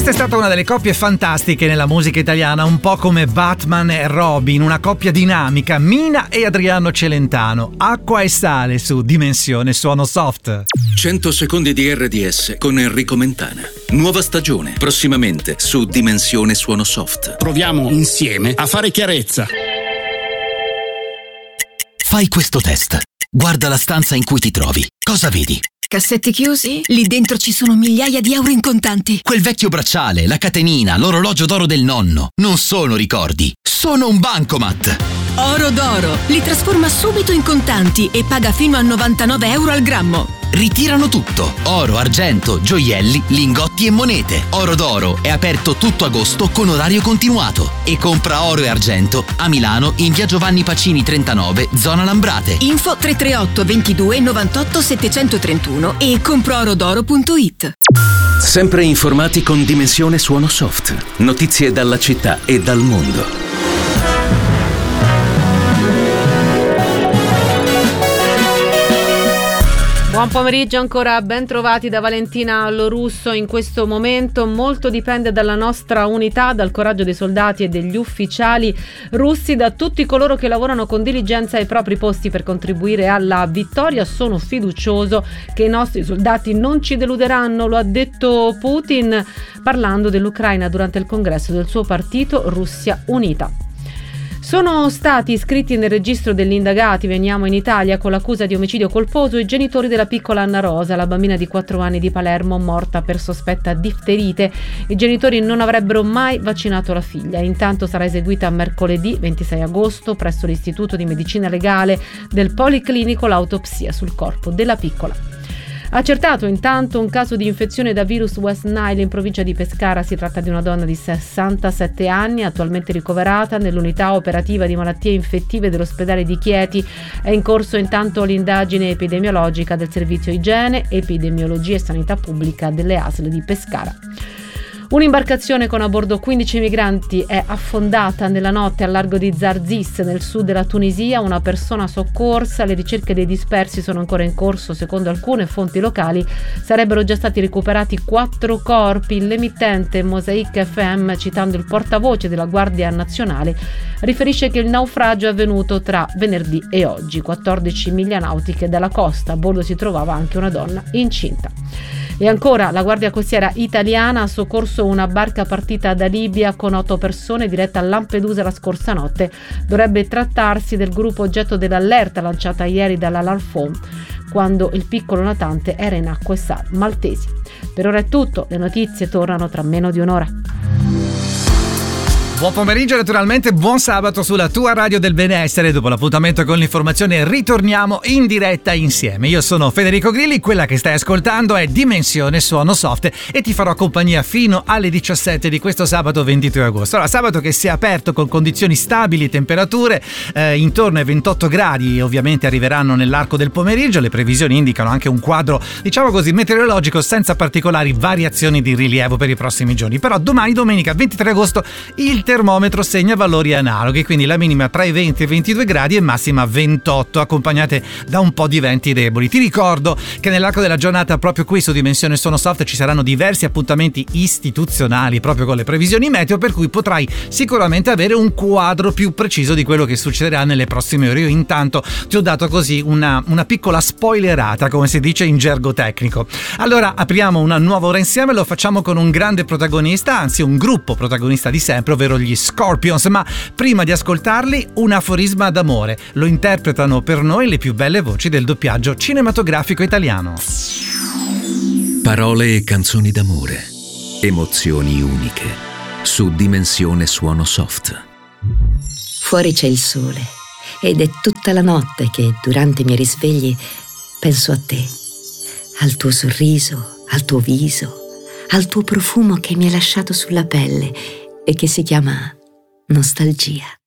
Questa è stata una delle coppie fantastiche nella musica italiana, un po' come Batman e Robin, una coppia dinamica, Mina e Adriano Celentano. Acqua e sale su Dimensione Suono Soft. 100 secondi di RDS con Enrico Mentana. Nuova stagione, prossimamente su Dimensione Suono Soft. Proviamo insieme a fare chiarezza. Fai questo test. Guarda la stanza in cui ti trovi. Cosa vedi? Cassetti chiusi? Lì dentro ci sono migliaia di euro in contanti. Quel vecchio bracciale, la catenina, l'orologio d'oro del nonno. Non sono ricordi, sono un bancomat. Oro d'oro. Li trasforma subito in contanti e paga fino a 99 euro al grammo. Ritirano tutto. Oro, argento, gioielli, lingotti e monete. Oro d'oro è aperto tutto agosto con orario continuato. E compra oro e argento a Milano in via Giovanni Pacini 39, zona Lambrate. Info 338 22 98 731 e comproorodoro.it. Sempre informati con Dimensione Suono Soft. Notizie dalla città e dal mondo. Buon pomeriggio ancora, ben trovati da Valentina Lorusso. In questo momento molto dipende dalla nostra unità, dal coraggio dei soldati e degli ufficiali russi, da tutti coloro che lavorano con diligenza ai propri posti per contribuire alla vittoria. Sono fiducioso che i nostri soldati non ci deluderanno, lo ha detto Putin parlando dell'Ucraina durante il congresso del suo partito Russia Unita. Sono stati iscritti nel registro degli indagati, veniamo in Italia, con l'accusa di omicidio colposo i genitori della piccola Anna Rosa, la bambina di 4 anni di Palermo morta per sospetta difterite. I genitori non avrebbero mai vaccinato la figlia. Intanto sarà eseguita mercoledì 26 agosto presso l'Istituto di Medicina Legale del Policlinico l'autopsia sul corpo della piccola. Accertato intanto un caso di infezione da virus West Nile in provincia di Pescara. Si tratta di una donna di 67 anni, attualmente ricoverata nell'unità operativa di malattie infettive dell'ospedale di Chieti. È in corso intanto l'indagine epidemiologica del Servizio Igiene, Epidemiologia e Sanità Pubblica delle ASL di Pescara. Un'imbarcazione con a bordo 15 migranti è affondata nella notte al largo di Zarzis, nel sud della Tunisia. Una persona soccorsa. Le ricerche dei dispersi sono ancora in corso. Secondo alcune fonti locali sarebbero già stati recuperati 4 corpi. L'emittente Mosaic FM, citando il portavoce della Guardia Nazionale, riferisce che il naufragio è avvenuto tra venerdì e oggi, 14 miglia nautiche dalla costa. A bordo si trovava anche una donna incinta. E ancora, la Guardia Costiera italiana ha soccorso una barca partita da Libia con 8 persone diretta a Lampedusa la scorsa notte. Dovrebbe trattarsi del gruppo oggetto dell'allerta lanciata ieri dall'Alarfon, quando il piccolo natante era in acque maltesi. Per ora è tutto, le notizie tornano tra meno di un'ora. Buon pomeriggio, naturalmente buon sabato sulla tua radio del benessere. Dopo l'appuntamento con l'informazione ritorniamo in diretta insieme. Io sono Federico Grilli, quella che stai ascoltando è Dimensione Suono Soft e ti farò compagnia fino alle 17 di questo sabato 23 agosto. Allora, sabato che si è aperto con condizioni stabili, temperature intorno ai 28 gradi, ovviamente arriveranno nell'arco del pomeriggio. Le previsioni indicano anche un quadro, diciamo così, meteorologico senza particolari variazioni di rilievo per i prossimi giorni. Però domani, domenica 23 agosto, il termometro segna valori analoghi, quindi la minima tra i 20 e i 22 gradi e massima 28, accompagnate da un po' di venti deboli. Ti ricordo che nell'arco della giornata proprio qui su Dimensione Suono Soft ci saranno diversi appuntamenti istituzionali proprio con le previsioni meteo, per cui potrai sicuramente avere un quadro più preciso di quello che succederà nelle prossime ore. Io intanto ti ho dato così una piccola spoilerata, come si dice in gergo tecnico. Allora apriamo una nuova ora insieme, lo facciamo con un grande protagonista, anzi un gruppo protagonista di sempre, ovvero gli Scorpions, ma prima di ascoltarli un aforisma d'amore. Lo interpretano per noi le più belle voci del doppiaggio cinematografico italiano. Parole e canzoni d'amore, emozioni uniche, su Dimensione Suono Soft. Fuori c'è il sole ed è tutta la notte che durante i miei risvegli penso a te, al tuo sorriso, al tuo viso, al tuo profumo che mi hai lasciato sulla pelle e che si chiama nostalgia.